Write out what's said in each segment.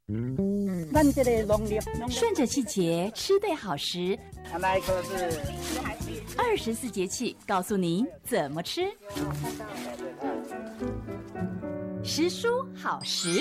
顺着季节吃对好食， 那一颗是 24节气告诉您怎么吃。时蔬好食。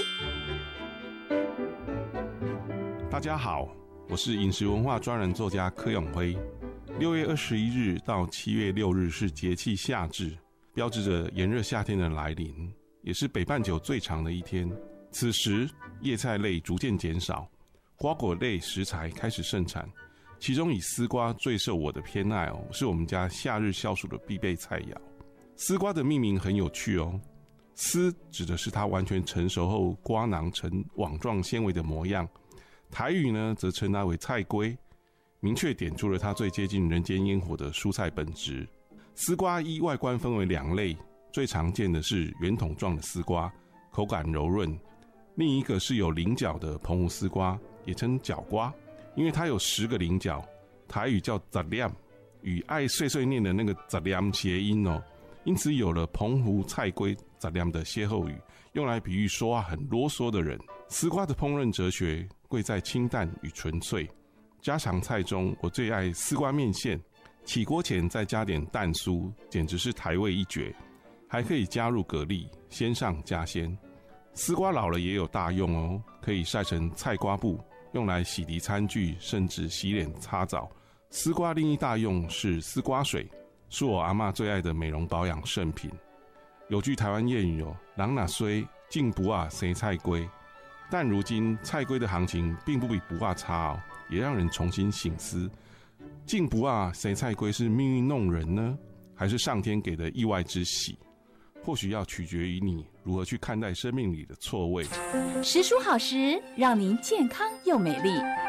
大家好，我是饮食文化专栏作家柯永辉。6月21日到7月6日是节气夏至，标志着炎热夏天的来临，也是北半球最长的一天。此时叶菜类逐渐减少，瓜果类食材开始盛产，其中以丝瓜最受我的偏爱哦，是我们家夏日消暑的必备菜肴。丝瓜的命名很有趣哦，丝指的是它完全成熟后瓜囊呈网状纤维的模样，台语呢则称它为菜龟，明确点出了它最接近人间烟火的蔬菜本质。丝瓜依外观分为2类，最常见的是圆筒状的丝瓜，口感柔润。另一个是有菱角的澎湖丝瓜，也称角瓜，因为它有10个菱角，台语叫杂亮，与爱碎碎念的那个杂亮谐音哦，因此有了澎湖菜龟杂亮的歇后语，用来比喻说话很啰嗦的人。丝瓜的烹饪哲学贵在清淡与纯粹，家常菜中我最爱丝瓜面线，起锅前再加点蛋酥，简直是台味一绝，还可以加入蛤蜊，鲜上加鲜。丝瓜老了也有大用哦，可以晒成菜瓜布，用来洗涤餐具，甚至洗脸擦澡。丝瓜另一大用是丝瓜水，是我阿嬷最爱的美容保养圣品。有句台湾谚语哦，人若衰，进不啊生菜龟。但如今菜龟的行情并不比不啊差哦，也让人重新省思，进不啊生菜龟是命运弄人呢，还是上天给的意外之喜？或许要取决于你如何去看待生命里的错位。 时蔬好食，让您健康又美丽。